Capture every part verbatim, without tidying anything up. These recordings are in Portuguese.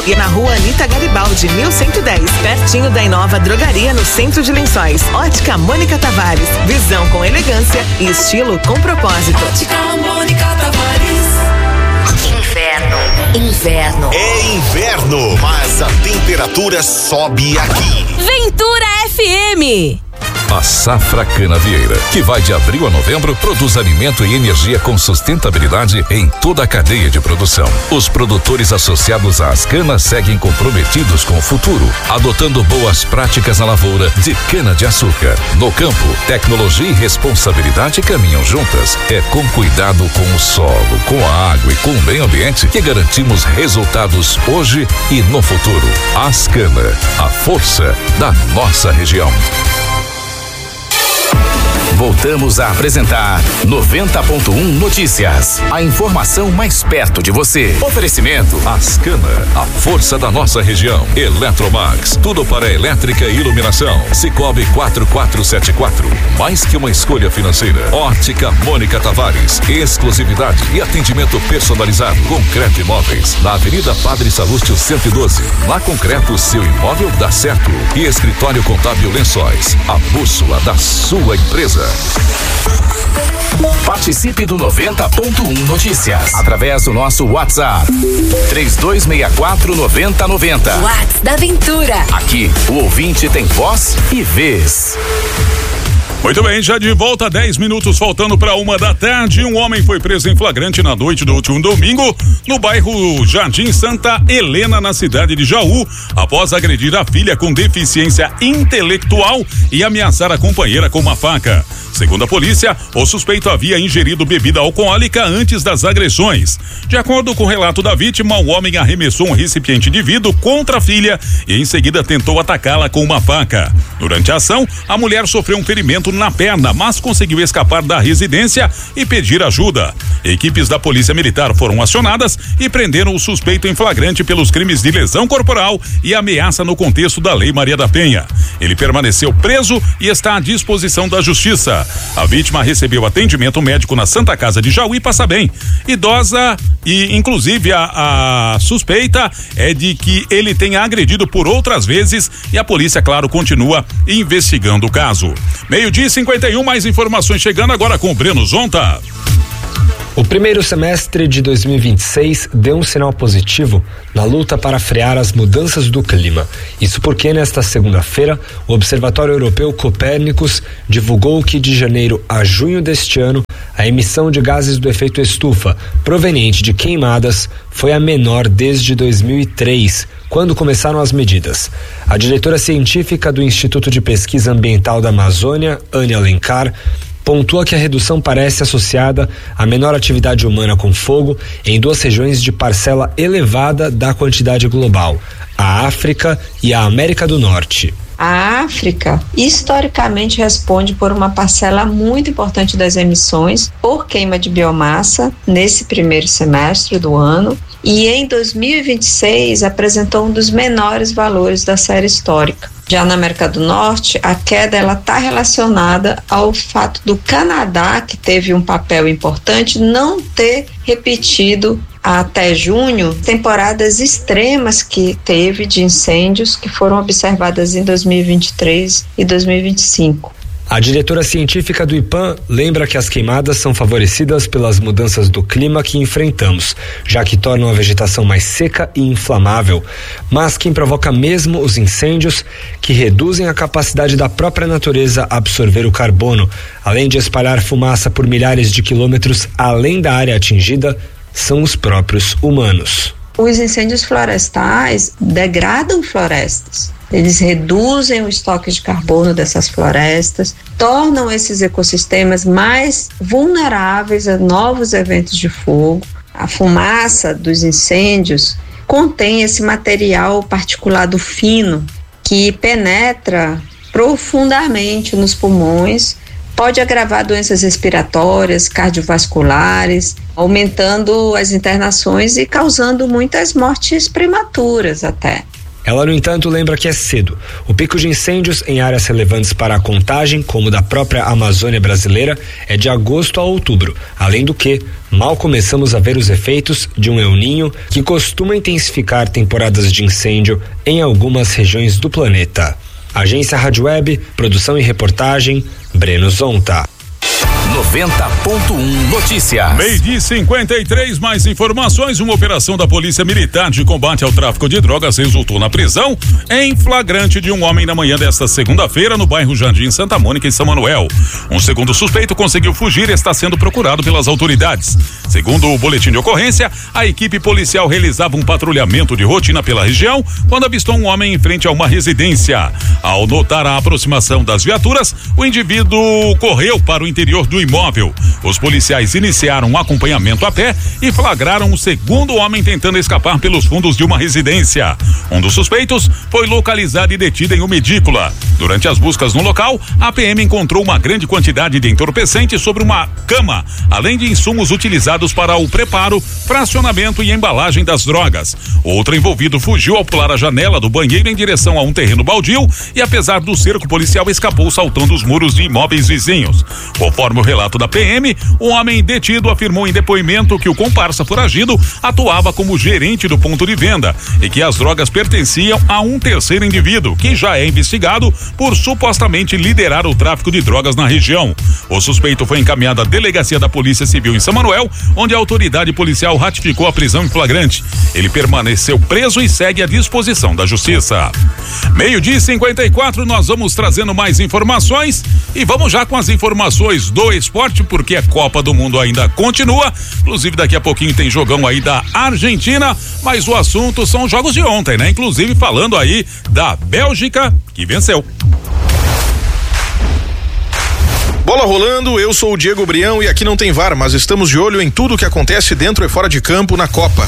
Centro e na rua Anita Garibaldi, mil cento e dez, pertinho da Inova Drogaria no centro de Lençóis. Ótica Mônica Tavares, visão com elegância e estilo com propósito. Ótica Mônica Tavares. Inverno, inverno. É inverno, mas a temperatura sobe aqui. Ventura F M. A Safra Canavieira, que vai de abril a novembro, produz alimento e energia com sustentabilidade em toda a cadeia de produção. Os produtores associados às canas seguem comprometidos com o futuro, adotando boas práticas na lavoura de cana-de-açúcar. No campo, tecnologia e responsabilidade caminham juntas. É com cuidado com o solo, com a água e com o meio ambiente que garantimos resultados hoje e no futuro. Ascana, a força da nossa região. Voltamos a apresentar noventa ponto um Notícias. A informação mais perto de você. Oferecimento Ascana, a força da nossa região. Eletromax, tudo para elétrica e iluminação. Cicobi quatro quatro sete quatro, mais que uma escolha financeira. Ótica Mônica Tavares, exclusividade e atendimento personalizado. Concreto Imóveis, na Avenida Padre Salúcio cento e doze. Na Concreto, seu imóvel dá certo. E Escritório Contábil Lençóis, a bússola da sua empresa. Participe do noventa ponto um Notícias através do nosso WhatsApp três dois seis quatro nove zero nove zero. WhatsApp da Ventura. Aqui o ouvinte tem voz e vez. Muito bem, já de volta, dez minutos faltando para uma da tarde. Um homem foi preso em flagrante na noite do último domingo no bairro Jardim Santa Helena, na cidade de Jaú, após agredir a filha com deficiência intelectual e ameaçar a companheira com uma faca. Segundo a polícia, o suspeito havia ingerido bebida alcoólica antes das agressões. De acordo com o relato da vítima, o homem arremessou um recipiente de vidro contra a filha e em seguida tentou atacá-la com uma faca. Durante a ação, a mulher sofreu um ferimento na perna, mas conseguiu escapar da residência e pedir ajuda. Equipes da Polícia Militar foram acionadas e prenderam o suspeito em flagrante pelos crimes de lesão corporal e ameaça no contexto da Lei Maria da Penha. Ele permaneceu preso e está à disposição da Justiça. A vítima recebeu atendimento médico na Santa Casa de Jaú e passa bem. Idosa e inclusive a, a suspeita é de que ele tenha agredido por outras vezes e a polícia, claro, continua investigando o caso. Meio-dia e cinquenta e um, mais informações chegando agora com o Breno Zonta. O primeiro semestre de dois mil e vinte e seis deu um sinal positivo na luta para frear as mudanças do clima. Isso porque nesta segunda-feira o Observatório Europeu Copérnicus divulgou que de janeiro a junho deste ano a emissão de gases do efeito estufa proveniente de queimadas foi a menor desde dois mil e três, quando começaram as medidas. A diretora científica do Instituto de Pesquisa Ambiental da Amazônia, Ânia Alencar, pontua que a redução parece associada à menor atividade humana com fogo em duas regiões de parcela elevada da quantidade global, a África e a América do Norte. A África, historicamente, responde por uma parcela muito importante das emissões por queima de biomassa nesse primeiro semestre do ano e em dois mil e vinte e seis apresentou um dos menores valores da série histórica. Já na América do Norte, a queda ela está relacionada ao fato do Canadá, que teve um papel importante, não ter repetido até junho temporadas extremas que teve de incêndios que foram observadas em dois mil e vinte e três e dois mil e vinte e cinco. A diretora científica do IPAM lembra que as queimadas são favorecidas pelas mudanças do clima que enfrentamos, já que tornam a vegetação mais seca e inflamável, mas quem provoca mesmo os incêndios, que reduzem a capacidade da própria natureza a absorver o carbono, além de espalhar fumaça por milhares de quilômetros além da área atingida, são os próprios humanos. Os incêndios florestais degradam florestas. Eles reduzem o estoque de carbono dessas florestas, tornam esses ecossistemas mais vulneráveis a novos eventos de fogo. A fumaça dos incêndios contém esse material particulado fino que penetra profundamente nos pulmões, pode agravar doenças respiratórias, cardiovasculares, aumentando as internações e causando muitas mortes prematuras até. Ela, no entanto, lembra que é cedo. O pico de incêndios em áreas relevantes para a contagem, como da própria Amazônia brasileira, é de agosto a outubro. Além do que, mal começamos a ver os efeitos de um El Niño que costuma intensificar temporadas de incêndio em algumas regiões do planeta. Agência Rádio Web, produção e reportagem, Breno Zonta. noventa ponto um Notícias. Meio-dia cinquenta e três, mais informações. Uma operação da Polícia Militar de combate ao tráfico de drogas resultou na prisão em flagrante de um homem na manhã desta segunda-feira no bairro Jardim Santa Mônica, em São Manuel. Um segundo suspeito conseguiu fugir e está sendo procurado pelas autoridades. Segundo o boletim de ocorrência, a equipe policial realizava um patrulhamento de rotina pela região quando avistou um homem em frente a uma residência. Ao notar a aproximação das viaturas, o indivíduo correu para o interior do imóvel. Os policiais iniciaram um acompanhamento a pé e flagraram o segundo homem tentando escapar pelos fundos de uma residência. Um dos suspeitos foi localizado e detido em uma edícula. Durante as buscas no local, a P M encontrou uma grande quantidade de entorpecentes sobre uma cama, além de insumos utilizados para o preparo, fracionamento e embalagem das drogas. Outro envolvido fugiu ao pular a janela do banheiro em direção a um terreno baldio e, apesar do cerco policial, escapou saltando os muros de imóveis vizinhos. Conforme o relato da P M, o homem detido afirmou em depoimento que o comparsa foragido atuava como gerente do ponto de venda e que as drogas pertenciam a um terceiro indivíduo, que já é investigado por supostamente liderar o tráfico de drogas na região. O suspeito foi encaminhado à delegacia da Polícia Civil em São Manuel, onde a autoridade policial ratificou a prisão em flagrante. Ele permaneceu preso e segue à disposição da Justiça. Meio-dia cinquenta e quatro, nós vamos trazendo mais informações e vamos já com as informações do esporte, porque a Copa do Mundo ainda continua. Inclusive, daqui a pouquinho tem jogão aí da Argentina, mas o assunto são os jogos de ontem, né? Inclusive falando aí da Bélgica, que venceu. Bola rolando, eu sou o Diego Brião e aqui não tem V A R, mas estamos de olho em tudo que acontece dentro e fora de campo na Copa.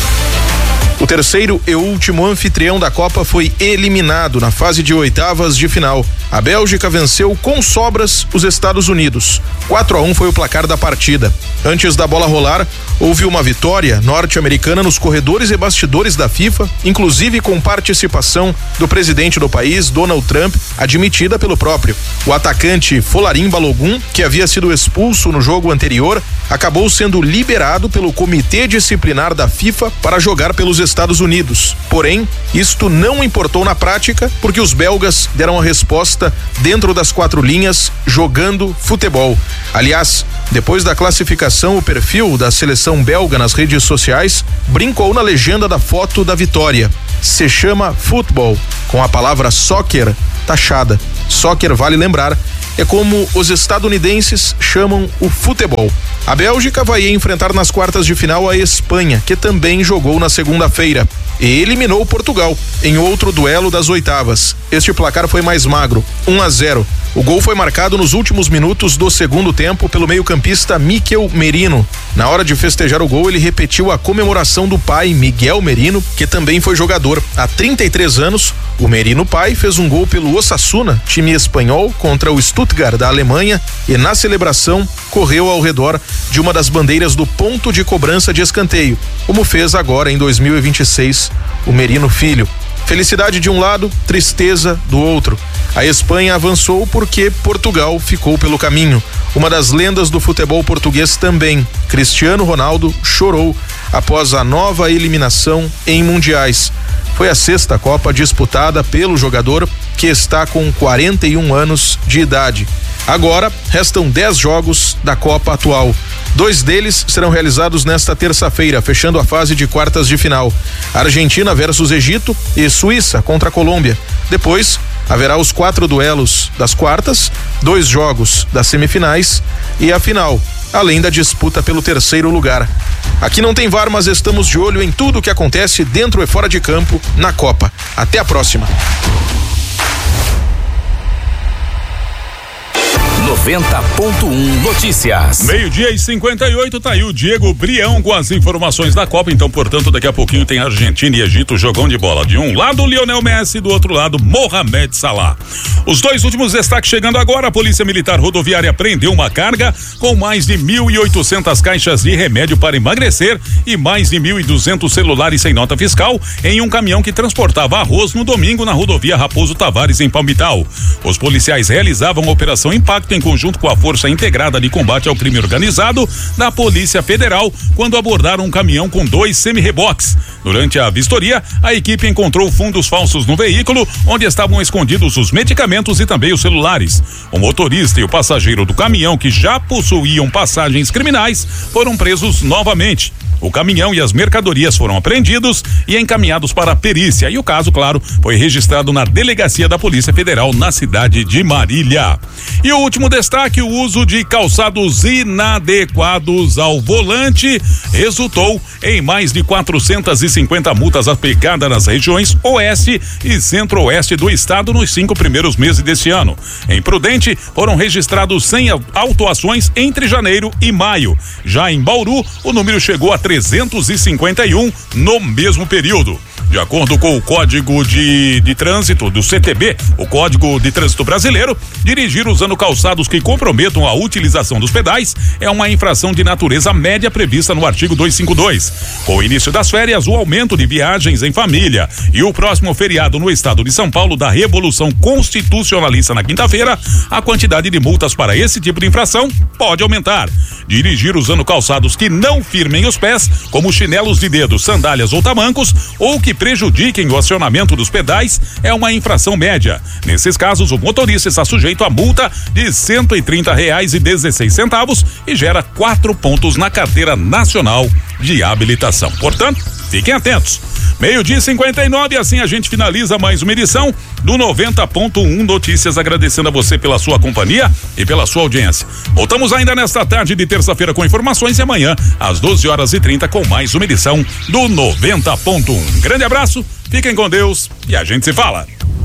O terceiro e último anfitrião da Copa foi eliminado na fase de oitavas de final. A Bélgica venceu com sobras os Estados Unidos. quatro a um foi o placar da partida. Antes da bola rolar, houve uma vitória norte-americana nos corredores e bastidores da FIFA, inclusive com participação do presidente do país, Donald Trump, admitida pelo próprio. O atacante Folarin Balogun, que havia sido expulso no jogo anterior, acabou sendo liberado pelo Comitê Disciplinar da FIFA para jogar pelos Estados Unidos. Porém, isto não importou na prática, porque os belgas deram a resposta dentro das quatro linhas, jogando futebol. Aliás, depois da classificação, o perfil da seleção belga nas redes sociais brincou na legenda da foto da vitória. Se chama futebol, com a palavra soccer taxada. Soccer, vale lembrar, é como os estadunidenses chamam o futebol. A Bélgica vai enfrentar nas quartas de final a Espanha, que também jogou na segunda-feira, e eliminou Portugal em outro duelo das oitavas. Este placar foi mais magro, um a zero. O gol foi marcado nos últimos minutos do segundo tempo pelo meio-campista Mikel Merino. Na hora de festejar o gol, ele repetiu a comemoração do pai, Miguel Merino, que também foi jogador. Há trinta e três anos, o Merino pai fez um gol pelo Osasuna, time espanhol, contra o Stuttgart da Alemanha, e na celebração correu ao redor de uma das bandeiras do ponto de cobrança de escanteio, como fez agora em dois mil e vinte e seis o Merino filho. Felicidade de um lado, tristeza do outro. A Espanha avançou porque Portugal ficou pelo caminho. Uma das lendas do futebol português também, Cristiano Ronaldo, chorou após a nova eliminação em mundiais. Foi a sexta Copa disputada pelo jogador, que está com quarenta e um anos de idade. Agora, restam dez jogos da Copa atual. Dois deles serão realizados nesta terça-feira, fechando a fase de quartas de final. Argentina versus Egito e Suíça contra a Colômbia. Depois, haverá os quatro duelos das quartas, dois jogos das semifinais e a final, além da disputa pelo terceiro lugar. Aqui não tem V A R, mas estamos de olho em tudo o que acontece dentro e fora de campo na Copa. Até a próxima. noventa ponto um Notícias. Meio-dia e cinquenta e oito, tá aí o Diego Brião com as informações da Copa. Então, portanto, daqui a pouquinho tem Argentina e Egito, jogão de bola. De um lado, Lionel Messi, do outro lado, Mohamed Salah. Os dois últimos destaques chegando agora. A Polícia Militar Rodoviária prendeu uma carga com mais de mil e oitocentas caixas de remédio para emagrecer e mais de mil e duzentos celulares sem nota fiscal em um caminhão que transportava arroz no domingo na rodovia Raposo Tavares, em Palmital. Os policiais realizavam a Operação Impacto em conjunto com a Força Integrada de Combate ao Crime Organizado da Polícia Federal, quando abordaram um caminhão com dois semi-reboques. Durante a vistoria, a equipe encontrou fundos falsos no veículo, onde estavam escondidos os medicamentos e também os celulares. O motorista e o passageiro do caminhão, que já possuíam passagens criminais, foram presos novamente. O caminhão e as mercadorias foram apreendidos e encaminhados para a perícia. E o caso, claro, foi registrado na Delegacia da Polícia Federal na cidade de Marília. E o último destaque, o uso de calçados inadequados ao volante resultou em mais de quatrocentas e cinquenta multas aplicadas nas regiões oeste e centro-oeste do estado nos cinco primeiros meses deste ano. Em Prudente, foram registrados cem autuações entre janeiro e maio. Já em Bauru, o número chegou a trezentos e cinquenta e um no mesmo período. De acordo com o Código de, de Trânsito do C T B, o Código de Trânsito Brasileiro, dirigir usando calçados que comprometam a utilização dos pedais é uma infração de natureza média prevista no artigo duzentos e cinquenta e dois. Com o início das férias, o aumento de viagens em família e o próximo feriado no estado de São Paulo da Revolução Constitucionalista na quinta-feira, a quantidade de multas para esse tipo de infração pode aumentar. Dirigir usando calçados que não firmem os pés, como chinelos de dedo, sandálias ou tamancos, ou que prejudiquem o acionamento dos pedais, é uma infração média. Nesses casos, o motorista está sujeito a multa de cento e trinta reais e dezesseis centavos e gera quatro pontos na carteira nacional de habilitação. Portanto, fiquem atentos. Meio-dia e cinquenta e nove, assim a gente finaliza mais uma edição do noventa ponto um Notícias, agradecendo a você pela sua companhia e pela sua audiência. Voltamos ainda nesta tarde de terça-feira com informações e amanhã às doze horas e trinta com mais uma edição do noventa ponto um. Grande abraço, fiquem com Deus e a gente se fala.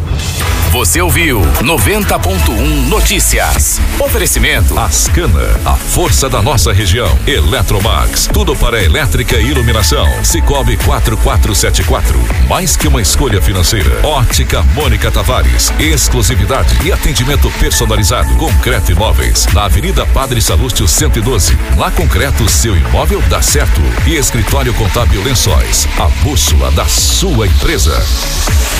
Você ouviu noventa ponto um Notícias. Oferecimento Ascana, a força da nossa região. Eletromax, tudo para elétrica e iluminação. Cicobi quatro quatro sete quatro, mais que uma escolha financeira. Ótica Mônica Tavares, exclusividade e atendimento personalizado. Concreto Imóveis, na Avenida Padre Salúcio cento e doze. Na Concreto, seu imóvel dá certo. E Escritório Contábil Lençóis, a bússola da sua empresa.